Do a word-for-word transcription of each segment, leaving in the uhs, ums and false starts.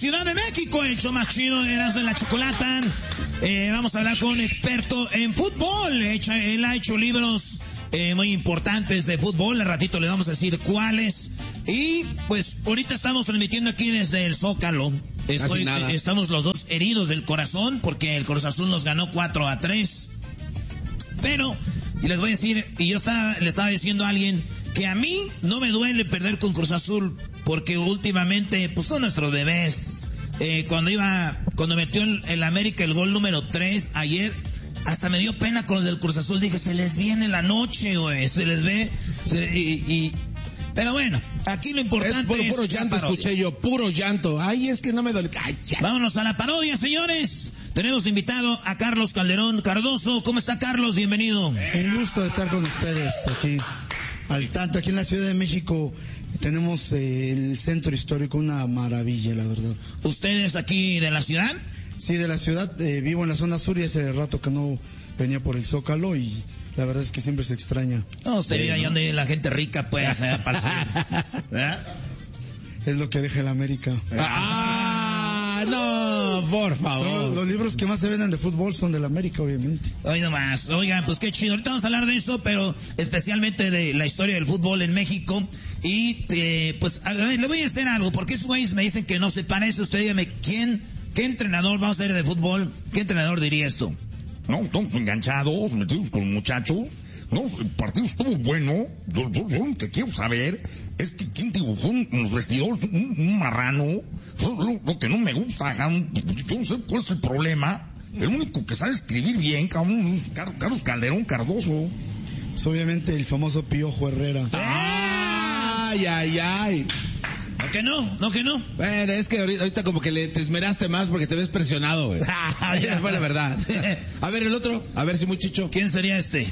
Ciudad de México, el show más chido, Erasmo de la Chocolata. Eh, vamos a hablar con un experto en fútbol. Él ha hecho libros eh, muy importantes de fútbol. Al ratito le vamos a decir cuáles. Y pues ahorita estamos transmitiendo aquí desde el Zócalo. Estoy, estamos los dos heridos del corazón porque el Cruz Azul nos ganó cuatro a tres. Pero, y les voy a decir, y yo estaba, le estaba diciendo a alguien que a mí no me duele perder con Cruz Azul porque últimamente, pues son nuestros bebés. Eh, cuando iba, cuando metió el, el América el gol número tres ayer, hasta me dio pena con los del Cruz Azul. Dije, se les viene la noche, güey, se les ve, se, y, y, pero bueno, aquí lo importante es... Puro, es puro llanto escuché yo, puro llanto. Ay, es que no me duele. Ay, vámonos a la parodia, señores. Tenemos invitado a Carlos Calderón Cardoso. ¿Cómo está, Carlos? Bienvenido. Un gusto estar con ustedes aquí. Al tanto, aquí en la Ciudad de México tenemos eh, el centro histórico, una maravilla, la verdad. ¿Ustedes aquí de la ciudad? Sí, de la ciudad. Eh, vivo en la zona sur y hace rato que no venía por el Zócalo y la verdad es que siempre se extraña. No, usted vive ahí donde la gente rica puede hacer ¿verdad? Es lo que deja el América. ¡Ah! No, por favor. Los, los libros que más se venden de fútbol son del América, obviamente. Hoy nomás. Oigan, pues qué chido. Ahorita vamos a hablar de eso, pero especialmente de la historia del fútbol en México. Y, eh, pues, a ver, le voy a hacer algo, porque esos güeyes me dicen que no se parece. Usted dígame, ¿quién, qué entrenador, vamos a ver de fútbol, qué entrenador diría esto? No, estamos enganchados, metidos con los muchachos. No, el partido estuvo bueno. Yo, yo, yo lo que quiero saber es que quién dibujó en los vestidores un, un marrano. Lo, lo que no me gusta, yo no sé cuál es el problema. El único que sabe escribir bien, cabrón, es Carlos Calderón Cardoso. Pues obviamente el famoso Piojo Herrera. Ay, ay, ay. ¿No que no? ¿No que no? Bueno, es que ahorita, ahorita como que le te esmeraste más porque te ves presionado, güey. Ya fue la verdad. A ver, el otro, a ver si muchacho. ¿Quién sería este?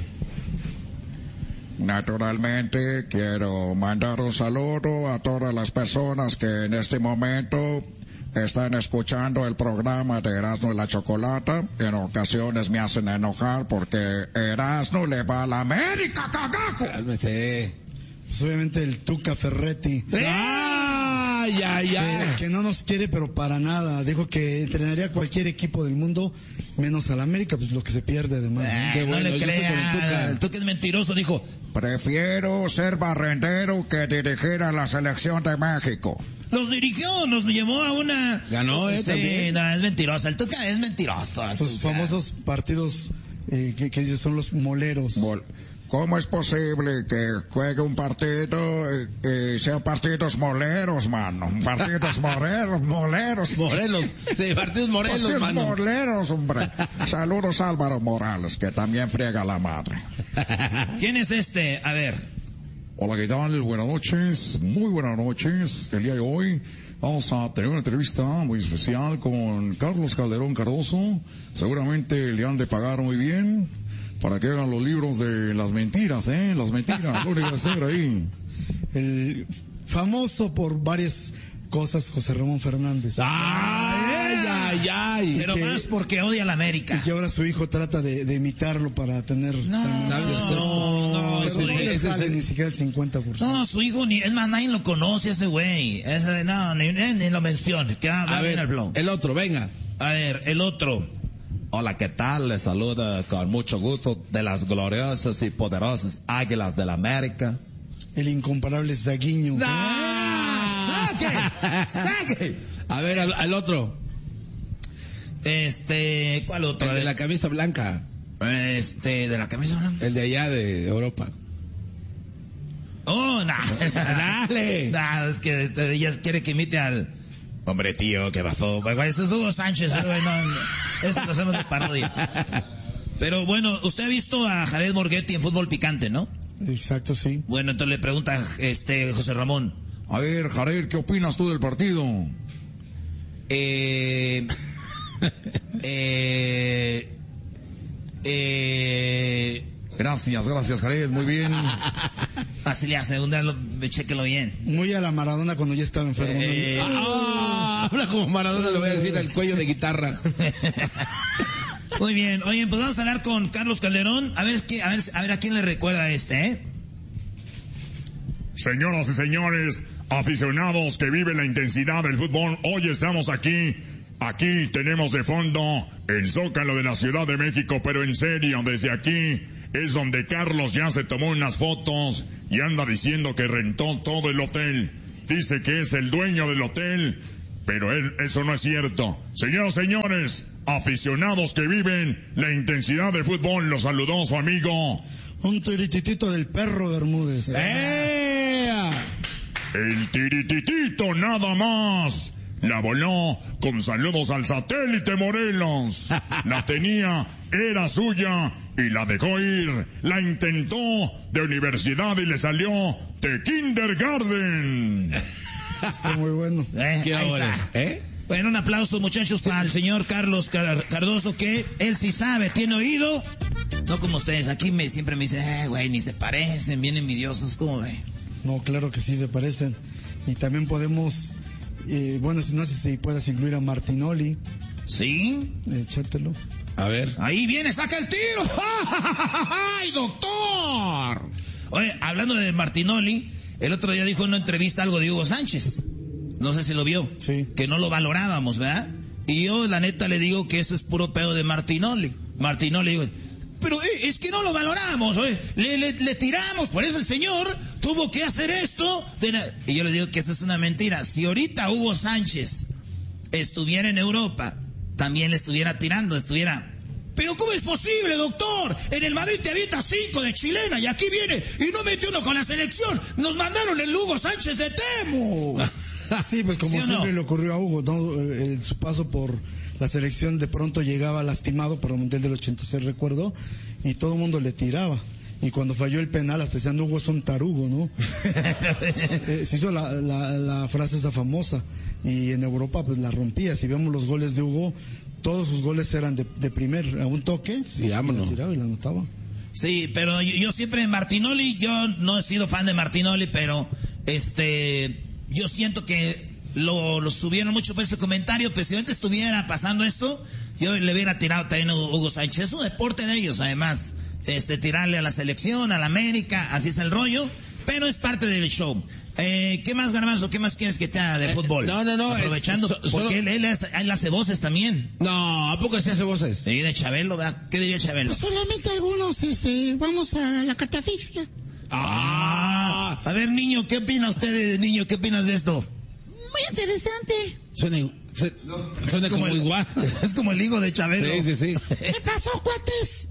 Naturalmente, quiero mandar un saludo a todas las personas que en este momento están escuchando el programa de Erasmo y la Chocolata. En ocasiones me hacen enojar porque Erasmo le va a la América, cagajo. Cálmese. Pues obviamente el Tuca Ferretti. Ay, ay, ay. Que, que no nos quiere, pero para nada. Dijo que entrenaría a cualquier equipo del mundo, menos al América, pues lo que se pierde además. Eh, ¿no? no bueno, le crea. El Tuca. el Tuca es mentiroso, dijo. Prefiero ser barrendero que dirigir a la selección de México. Los dirigió, nos llevó a una... Ganó, eh, sí, también. No, es mentiroso. El Tuca es mentiroso. Sus Tuca. famosos partidos eh, que, que dice son los moleros. Mol- ¿Cómo es posible que juegue un partido y eh, eh, sean partidos moleros, mano? Partidos moleros, moleros. Morelos. Sí, partidos Morelos, Partidos mano. moleros, hombre. Saludos a Álvaro Morales, que también friega la madre. ¿Quién es este? A ver. Hola, ¿qué tal? Buenas noches, muy buenas noches. El día de hoy vamos a tener una entrevista muy especial con Carlos Calderón Cardoso. Seguramente le han de pagar muy bien para que hagan los libros de las mentiras, ¿eh? Las mentiras, no le voy a hacer ahí. El famoso por varias cosas, José Ramón Fernández. Ay, ay, ay. Pero que- más porque odia a la América. Y que ahora su hijo trata de, de imitarlo para tener... No, tan- no, cierto- no, Pero su no le ese- sale ese- ni siquiera el cincuenta por ciento. No, su hijo, ni, es más, nadie lo conoce ese güey. Ese, no, ni, ni, ni lo mencione. Que va, va A bien ver, el flow. el otro, venga. A ver, el otro. Hola, ¿qué tal? Les saluda con mucho gusto de las gloriosas y poderosas Águilas del la América. El incomparable Zaguiño. ¡Ah! ¡Saque! ¡Saque! A ver, al, al otro. Este, ¿cuál otro? El de la camisa blanca. Este, de la camisa blanca. El de allá de Europa. Oh, no. Dale. No, es que este, ella quiere que imite al... Hombre, tío, ¿qué pasó? Pues, güey, ese es Hugo Sánchez, güey, no, no, eso lo hacemos de parodia. Pero bueno, usted ha visto a Jared Borghetti en Fútbol Picante, ¿no? Exacto, sí. Bueno, entonces le pregunta este José Ramón. A ver, Jared, ¿qué opinas tú del partido? Eh... eh... Eh... Gracias, gracias, Jared, muy bien. Así le hace, un día lo, chéquelo bien. Muy a la Maradona cuando ya estaba enfermo. ¿no? Eh, Ah, habla como Maradona, le voy a decir al cuello de guitarra. Muy bien, oye, pues vamos a hablar con Carlos Calderón. A ver, es que, a ver, a ver a quién le recuerda este, ¿eh? Señoras y señores, aficionados que viven la intensidad del fútbol, hoy estamos aquí. Aquí tenemos de fondo el Zócalo de la Ciudad de México, pero en serio, desde aquí es donde Carlos ya se tomó unas fotos y anda diciendo que rentó todo el hotel. Dice que es el dueño del hotel, pero él, eso no es cierto. Señoras y señores, aficionados que viven la intensidad del fútbol, los saludó su amigo. Un tirititito del perro Bermúdez. ¡Eh! El tirititito nada más. La voló con saludos al satélite Morelos. La tenía, era suya y la dejó ir. La intentó de universidad y le salió de kindergarten. Está muy bueno. Eh, ¿Qué ahí ahora? está. ¿Eh? Bueno, un aplauso, muchachos, para el señor Carlos Car- Cardoso, que él sí sabe, tiene oído. No como ustedes, aquí me siempre me dicen, eh, güey, ni se parecen, bien envidiosos, ¿cómo ve? No, claro que sí se parecen. Y también podemos, eh, bueno, si no sé si puedas incluir a Martinoli. ¿Sí? Échatelo. A ver. Ahí viene, saca el tiro. ¡Ay, doctor! Oye, hablando de Martinoli, el otro día dijo en una entrevista algo de Hugo Sánchez. No sé si lo vio. Sí. Que no lo valorábamos, ¿verdad? Y yo, la neta, le digo que eso es puro pedo de Martinoli. Martinoli, digo, pero eh, es que no lo valoramos, oye, le, le, le tiramos, por eso el señor tuvo que hacer esto. De na- y yo le digo que eso es una mentira. Si ahorita Hugo Sánchez estuviera en Europa, también le estuviera tirando, estuviera... Pero ¿cómo es posible, doctor? En el Madrid te avienta cinco de chilena y aquí viene y no mete uno con la selección. Nos mandaron el Hugo Sánchez de Temu. Sí, pues como ¿Sí o siempre no? le ocurrió a Hugo, ¿no? Eh, su paso por la selección de pronto llegaba lastimado para el Mundial del ochenta y seis, recuerdo, y todo el mundo le tiraba. Y cuando falló el penal, hasta decían, Hugo es un tarugo, ¿no? eh, se hizo la, la, la frase esa famosa, y en Europa pues la rompía. Si vemos los goles de Hugo, todos sus goles eran de, de primer, a un toque, Sí, y la vámonos. tiraba y la anotaba. Sí, pero yo, yo siempre Martinoli, yo no he sido fan de Martinoli, pero este, yo siento que lo, lo subieron mucho por ese comentario, pero si antes estuviera pasando esto, yo le hubiera tirado también a Hugo Sánchez. Es un deporte de ellos, además, este, tirarle a la selección, a la América, así es el rollo, pero es parte del show. Eh, ¿qué más, Garbanzo? ¿Qué más quieres que te haga de Eh, fútbol? no, no, no, Aprovechando, es- so- solo- porque él, él, hace- él hace voces también. No, ¿a poco se hace voces? Sí, de Chabelo, ¿verdad? ¿Qué diría Chabelo? Pues solamente algunos, este, vamos a la catafixia. Ah, a ver, niño, ¿qué opina usted, niño? ¿Qué opinas de esto? Muy interesante. Suena, i- su- suena como, el, igual. Es como el hijo de Chabelo. Sí, sí, sí. ¿Qué pasó, cuates?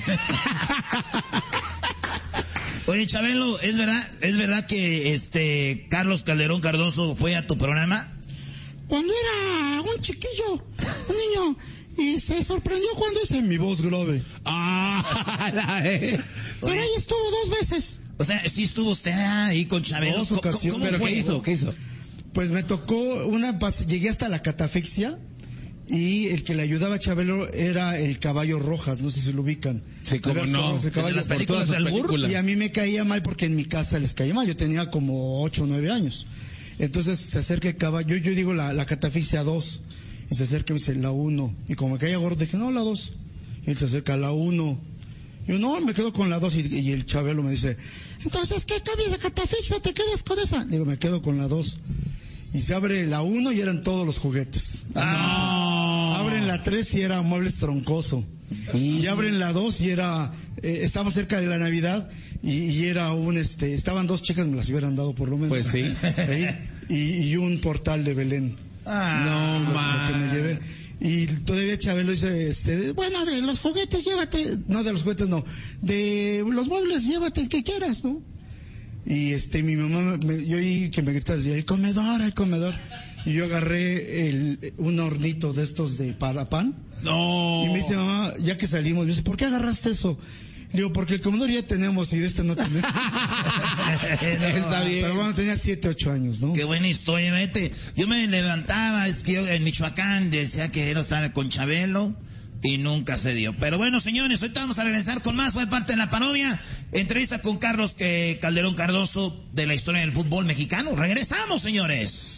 Oye, Chabelo, ¿es verdad, es verdad que este Carlos Calderón Cardoso fue a tu programa? Cuando era un chiquillo, un niño, y se sorprendió cuando hice Mi voz grave. Ah, la, eh. Pero ahí estuvo dos veces. O sea, sí estuvo usted ahí con Chabelo. Dos ¿Cómo- ocasiones. cómo ¿Pero fue? qué hizo? ¿Qué hizo? Pues me tocó una, pas- llegué hasta la catafixia, y el que le ayudaba a Chabelo era el Caballo Rojas, no sé si lo ubican. Sí, cómo Alberto no. Rojas, el ¿El de Caballo las Por películas todas sus de albur? películas. Y a mí me caía mal porque en mi casa les caía mal. Yo tenía como ocho o nueve años. Entonces se acerca el caballo. Yo, yo digo la, la catafixia dos. Y se acerca y me dice la uno. Y como me caía gordo, dije, no, la dos. Y él se acerca a la uno. Y yo, no, me quedo con la dos. Y, y el Chabelo me dice, Entonces, ¿qué cambias de catafixia? ¿Te quedas con esa? digo, me quedo con la dos. Y se abre la uno y eran todos los juguetes. Ah, Abren la tres y era muebles troncoso. Y abren la dos y era, eh, estaba cerca de la Navidad y, y era un, este, estaban dos chicas, me las hubieran dado por lo menos. Pues sí. Ahí, y, y un portal de Belén. Ah, No, Lo man. que me llevé. Y todavía Chabelo dice, este, Bueno, de los juguetes llévate. no, de los juguetes no, de los muebles llévate el que quieras, ¿no? Y este, mi mamá, me, yo oí que me gritaba, decía, el comedor, el comedor. Y yo agarré el, un hornito de estos de para pan. No. Y me dice, mamá, ya que salimos, me dice, ¿por qué agarraste eso? Le digo, porque el comedor ya tenemos y de este no tenemos. Está bien. Pero bueno, tenía siete, ocho años, ¿no? qué buena historia, vete. Yo me levantaba, es que yo en Michoacán decía que era estar con Chabelo y nunca se dio. Pero bueno, señores, ahorita vamos a regresar con más, fue parte de la parodia. Entrevista con Carlos eh, Calderón Cardoso de la historia del fútbol mexicano. Regresamos, señores.